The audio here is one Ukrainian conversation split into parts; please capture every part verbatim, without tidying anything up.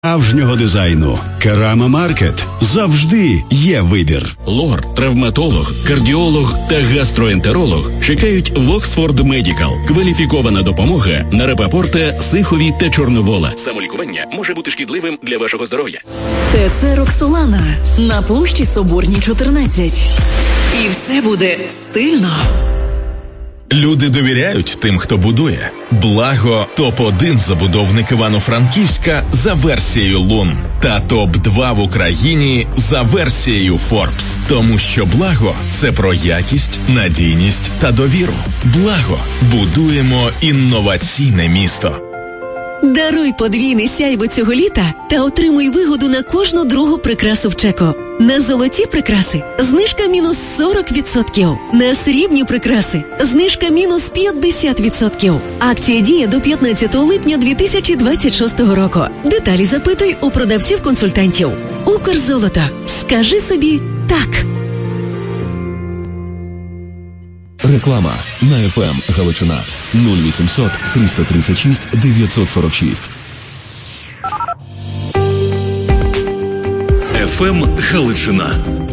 справжнього дизайну. Керама Маркет. Завжди є вибір. Лор, травматолог, кардіолог та гастроентеролог чекають в Оксфорд Медікал. Кваліфікована допомога на Рапапорта, Сихові та Чорновола. Самолікування може бути шкідливим для вашого здоров'я. ТЦ «Роксолана» на площі Соборній, чотирнадцять. І все буде стильно. Люди довіряють тим, хто будує. Благо – топ один забудовник Івано-Франківська за версією Лун. Та топ два в Україні за версією Forbes. Тому що Благо – це про якість, надійність та довіру. Благо – будуємо інноваційне місто. Даруй подвійне сяйво цього літа та отримуй вигоду на кожну другу прикрасу в чеку. На золоті прикраси знижка мінус сорок відсотків. На срібні прикраси знижка мінус п'ятдесят відсотків. Акція діє до п'ятнадцятого липня дві тисячі двадцять шостого року. Деталі запитуй у продавців-консультантів. Укрзолото. Скажи собі «так». Реклама на еф ем Галичина нуль вісімсот триста тридцять шість дев'ятсот сорок шість. еф ем Галичина.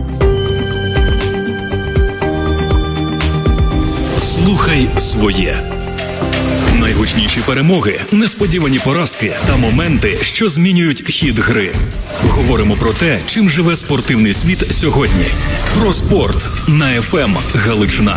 Слухай своє. Найгучніші перемоги, несподівані поразки та моменти, що змінюють хід гри. Говоримо про те, чим живе спортивний світ сьогодні. Про спорт на еф ем Галичина.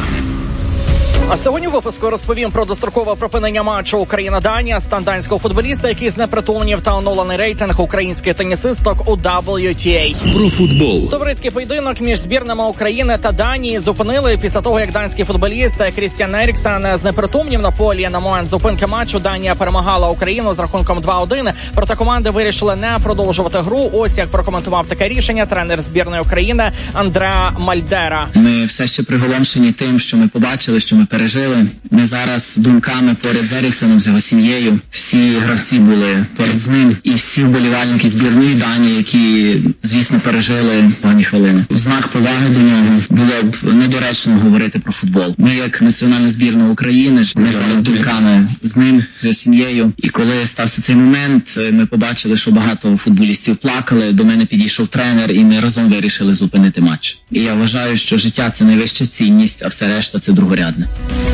А сьогодні в випуску розповім про дострокове припинення матчу Україна-Данія, стан данського футболіста, який знепритомнів, та оновлений рейтинг українських тенісисток у дабл ю ті ей. Про футбол. Товариський поєдинок між збірними України та Данії зупинили після того, як данський футболіст Крістіан Еріксен знепритомнів на полі. На момент зупинки матчу Данія перемагала Україну з рахунком два один. Проте команди вирішили не продовжувати гру. Ось як прокоментував таке рішення тренер збірної України Андреа Мальдера. Ми все ще приголомшені тим, що ми побачили, що ми пережили. Ми зараз думками поряд з Еріксеном, з його сім'єю. Всі гравці були поряд з ним. І всі вболівальники збірної Данії, які, звісно, пережили погані хвилини. В знак поваги до нього було б недоречно говорити про футбол. Ми, як національна збірна України, ми зараз думками з ним, з його сім'єю. І коли стався цей момент, ми побачили, що багато футболістів плакали. До мене підійшов тренер, і ми разом вирішили зупинити матч. І я вважаю, що життя – це найвища цінність, а все решта – це другорядне.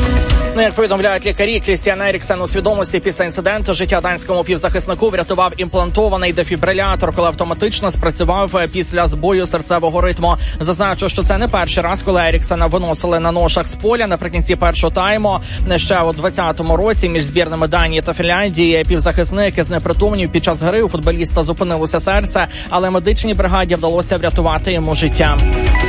Ну, як повідомляють лікарі, Крістіан Еріксен у свідомості після інциденту життя данському півзахиснику врятував імплантований дефібрилятор, коли автоматично спрацював після збою серцевого ритму. Зазначу, що це не перший раз, коли Еріксена виносили на ношах з поля. Наприкінці першого тайму, ще у двадцятому році, між збірними Данії та Фінляндії, півзахисник знепритомнів під час гри. У футболіста зупинилося серце, але медичній бригаді вдалося врятувати йому життя.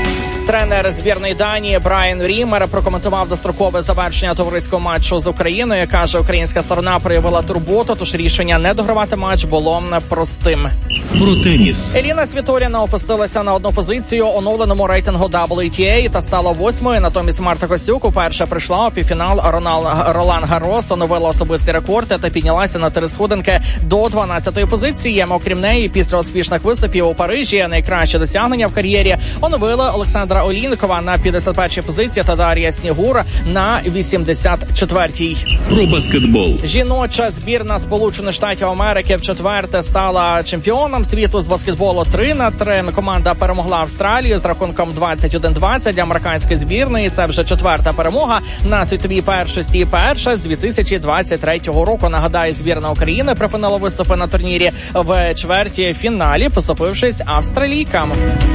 Тренер збірної Данії Брайан Рімер прокоментував дострокове завершення товариського матчу з Україною. Каже, українська сторона проявила турботу, тож рішення не догравати матч було простим. Про теніс. Еліна Світоліна опустилася на одну позицію у оновленому рейтингу дабл ю ті ей та стала восьмою. Натомість Марта Костюк уперше прийшла у півфінал. Ролан Гаррос оновила особистий рекорд та піднялася на три сходинки до дванадцятої позиції. Окрім неї, після успішних виступів у Парижі найкраще досягнення в кар'єрі оновили Олександра Олінкова на п'ятдесят першій позиції та Дар'я Снігур на вісімдесят четвертій. Про баскетбол. Жіноча збірна Сполучених Штатів Америки вчетверте стала чемпіоном світу з баскетболу три на три. Команда перемогла Австралію з рахунком двадцять один двадцять для американської збірної. Це вже четверта перемога на світовій першості і перша з дві тисячі двадцять третього року. Нагадаю, збірна України припинила виступи на турнірі в чверті фіналі, поступившись австралійкам.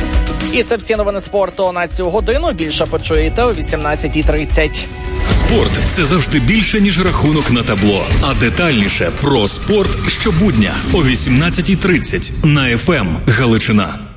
І це всі новини спорту на цю годину. Більше почуєте о вісімнадцятій тридцять. Спорт – це завжди більше, ніж рахунок на табло. А детальніше про спорт щобудня о вісімнадцятій тридцять на еф ем Галичина.